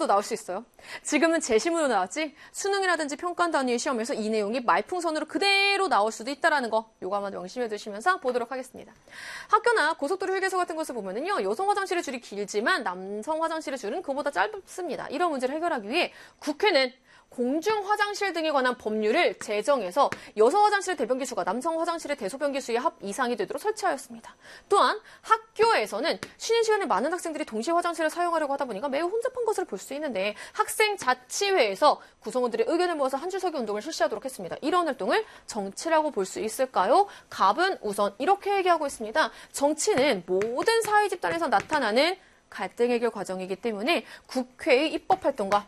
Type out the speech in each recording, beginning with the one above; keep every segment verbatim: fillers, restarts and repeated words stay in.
단어도 나올 수 있어요. 지금은 제시문으로 나왔지 수능이라든지 평가 단위의 시험에서 이 내용이 말풍선으로 그대로 나올 수도 있다는 거 요거 한번 명심해 두시면서 보도록 하겠습니다. 학교나 고속도로 휴게소 같은 곳을 보면은요. 여성 화장실의 줄이 길지만 남성 화장실의 줄은 그보다 짧습니다. 이런 문제를 해결하기 위해 국회는 공중 화장실 등에 관한 법률을 제정해서 여성 화장실의 대변기 수가 남성 화장실의 대소변기 수의 합 이상이 되도록 설치하였습니다. 또한 학교에서는 쉬는 시간에 많은 학생들이 동시에 화장실을 사용하려고 하다 보니까 매우 혼잡한 것을 볼 수 있는데 학생 자치회에서 구성원들의 의견을 모아서 한 줄 서기 운동을 실시하도록 했습니다. 이런 활동을 정치라고 볼 수 있을까요? 갑은 우선 이렇게 얘기하고 있습니다. 정치는 모든 사회 집단에서 나타나는 갈등 해결 과정이기 때문에 국회의 입법 활동과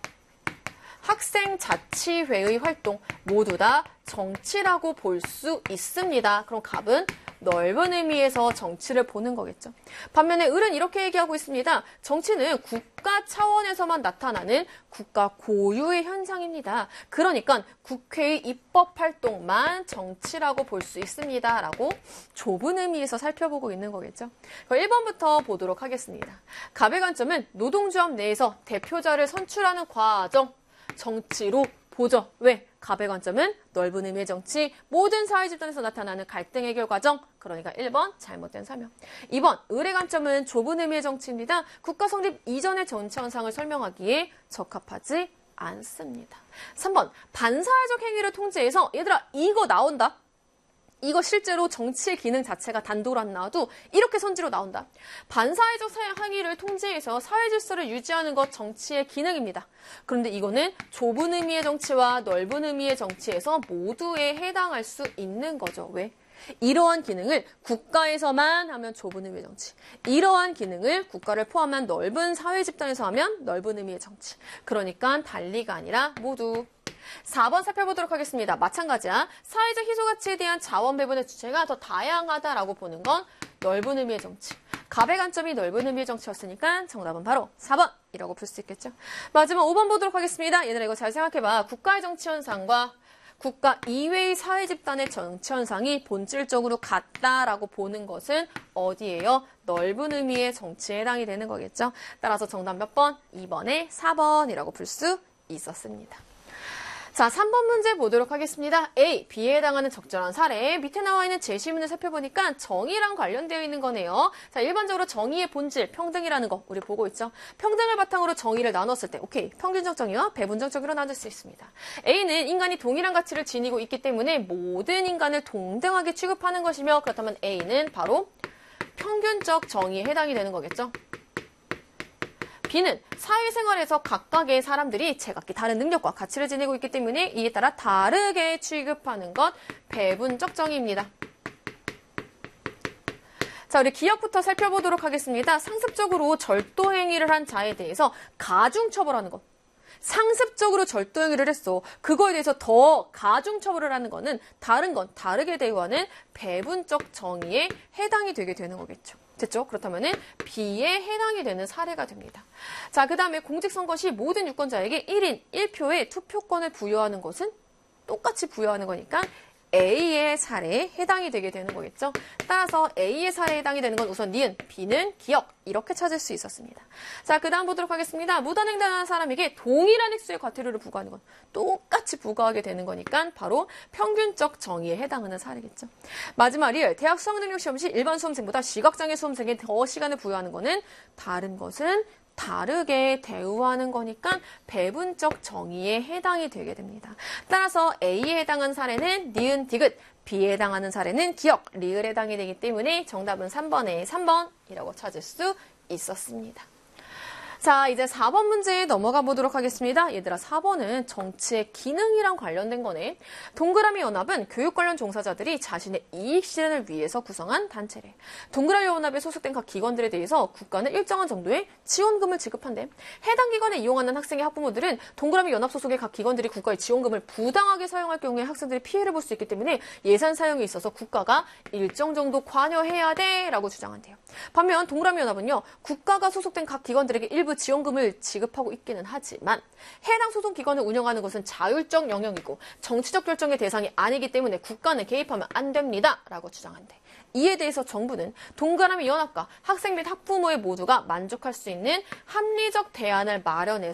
학생 자치회의 활동 모두 다 정치라고 볼 수 있습니다. 그럼 갑은 넓은 의미에서 정치를 보는 거겠죠. 반면에 을은 이렇게 얘기하고 있습니다. 정치는 국가 차원에서만 나타나는 국가 고유의 현상입니다. 그러니까 국회의 입법 활동만 정치라고 볼 수 있습니다. 라고 좁은 의미에서 살펴보고 있는 거겠죠. 일 번부터 보도록 하겠습니다. 갑의 관점은 노동조합 내에서 대표자를 선출하는 과정, 정치로 보죠. 왜? 갑의 관점은 넓은 의미의 정치, 모든 사회 집단에서 나타나는 갈등 해결 과정. 그러니까 일 번 잘못된 설명. 이 번 을의 관점은 좁은 의미의 정치입니다. 국가 성립 이전의 정치 현상을 설명하기에 적합하지 않습니다. 삼 번 반사회적 행위를 통제해서 얘들아 이거 나온다. 이거 실제로 정치의 기능 자체가 단독으로 안 나와도 이렇게 선지로 나온다. 반사회적 행위를 통제해서 사회 질서를 유지하는 것 정치의 기능입니다. 그런데 이거는 좁은 의미의 정치와 넓은 의미의 정치에서 모두에 해당할 수 있는 거죠. 왜? 이러한 기능을 국가에서만 하면 좁은 의미의 정치. 이러한 기능을 국가를 포함한 넓은 사회 집단에서 하면 넓은 의미의 정치. 그러니까 달리가 아니라 모두. 사 번 살펴보도록 하겠습니다. 마찬가지야. 사회적 희소가치에 대한 자원 배분의 주체가 더 다양하다라고 보는 건 넓은 의미의 정치. 갑의 관점이 넓은 의미의 정치였으니까 정답은 바로 사 번이라고 볼 수 있겠죠. 마지막 오 번 보도록 하겠습니다. 얘들아 이거 잘 생각해봐. 국가의 정치 현상과 국가 이외의 사회 집단의 정치 현상이 본질적으로 같다라고 보는 것은 어디예요? 넓은 의미의 정치에 해당이 되는 거겠죠. 따라서 정답 몇 번? 이 번에 사 번이라고 볼 수 있었습니다. 자, 삼 번 문제 보도록 하겠습니다. A, B에 해당하는 적절한 사례. 밑에 나와 있는 제시문을 살펴보니까 정의랑 관련되어 있는 거네요. 자, 일반적으로 정의의 본질, 평등이라는 거 우리 보고 있죠. 평등을 바탕으로 정의를 나눴을 때, 오케이, 평균적 정의와 배분적 정의로 나눌 수 있습니다. A는 인간이 동일한 가치를 지니고 있기 때문에 모든 인간을 동등하게 취급하는 것이며 그렇다면 A는 바로 평균적 정의에 해당이 되는 거겠죠. B는 사회생활에서 각각의 사람들이 제각기 다른 능력과 가치를 지니고 있기 때문에 이에 따라 다르게 취급하는 것 배분적 정의입니다. 자, 우리 기억부터 살펴보도록 하겠습니다. 상습적으로 절도 행위를 한 자에 대해서 가중처벌하는 것. 상습적으로 절도 행위를 했어. 그거에 대해서 더 가중처벌을 하는 거는 다른 건 다르게 대우하는 배분적 정의에 해당이 되게 되는 거겠죠. 됐죠? 그렇다면은 B에 해당이 되는 사례가 됩니다. 자, 그 다음에 공직선거 시 모든 유권자에게 일 인 일 표의 투표권을 부여하는 것은 똑같이 부여하는 거니까 A의 사례에 해당이 되게 되는 거겠죠. 따라서 A의 사례에 해당이 되는 건 우선 니은, B는 기억 이렇게 찾을 수 있었습니다. 자, 그 다음 보도록 하겠습니다. 무단횡단하는 사람에게 동일한 액수의 과태료를 부과하는 건 똑같이 부과하게 되는 거니까 바로 평균적 정의에 해당하는 사례겠죠. 마지막 리얼, 대학 수학능력 시험 시 일반 수험생보다 시각장애 수험생에 더 시간을 부여하는 거는 다른 것은 다르게 대우하는 거니까 배분적 정의에 해당이 되게 됩니다. 따라서 A에 해당하는 사례는 니은, 디귿, B에 해당하는 사례는 기억, 리을에 해당이 되기 때문에 정답은 삼 번에 삼 번이라고 찾을 수 있었습니다. 자, 이제 사 번 문제에 넘어가 보도록 하겠습니다. 얘들아, 사 번은 정치의 기능이랑 관련된 거네. 동그라미 연합은 교육 관련 종사자들이 자신의 이익 실현을 위해서 구성한 단체래. 동그라미 연합에 소속된 각 기관들에 대해서 국가는 일정한 정도의 지원금을 지급한대. 해당 기관에 이용하는 학생의 학부모들은 동그라미 연합 소속의 각 기관들이 국가의 지원금을 부당하게 사용할 경우에 학생들이 피해를 볼 수 있기 때문에 예산 사용에 있어서 국가가 일정 정도 관여해야 돼 라고 주장한대요. 반면 동그라미 연합은요, 국가가 소속된 각 기관들에게 일부 지원금을 지급하고 있기는 하지만 해당 소속 기관을 운영하는 것은 자율적 영역이고 정치적 결정의 대상이 아니기 때문에 국가는 개입하면 안 됩니다 라고 주장한대. 이에 대해서 정부는 동그라미 연합과 학생 및 학부모의 모두가 만족할 수 있는 합리적 대안을 마련해서